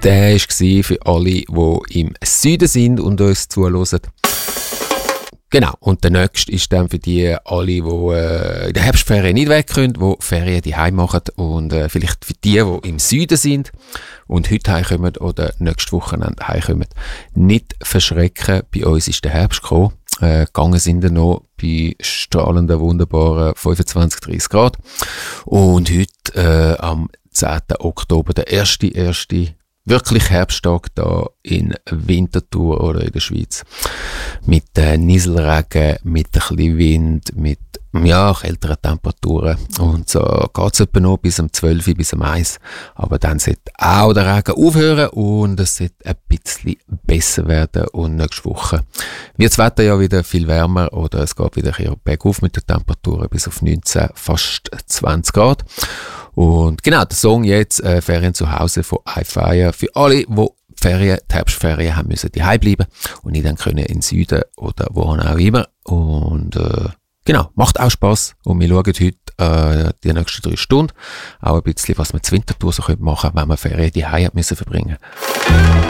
Der war für alle, die im Süden sind und uns zuhören. Genau, und der nächste ist dann für die alle, die in der Herbstferien nicht weg können, die Ferien daheim machen und vielleicht für die im Süden sind und heute heimkommen oder nächstes Wochenende heimkommen. Nicht verschrecken, bei uns ist der Herbst gekommen. Gegangen sind wir noch bei strahlenden, wunderbaren 25, 30 Grad. Und heute am 10. Oktober, der erste wirklich Herbsttag da in Winterthur oder in der Schweiz. Mit Nieselregen, mit ein bisschen Wind, mit kälteren Temperaturen. Und so geht es etwa noch bis um 12 Uhr, bis um 1. Aber dann sollte auch der Regen aufhören und es sollte ein bisschen besser werden. Und nächste Woche wird das Wetter ja wieder viel wärmer oder es geht wieder bergauf mit den Temperaturen bis auf 19, fast 20 Grad. Und genau, der Song jetzt, Ferien zu Hause von iFire, für alle, die die Herbstferien haben müssen, daheim bleiben und nicht dann können in den Süden oder wohin auch immer. Und genau, macht auch Spass. Und wir schauen heute die nächsten 3 Stunden auch ein bisschen, was man zur Wintertour so machen könnte, wenn man Ferien daheim hat müssen verbringen.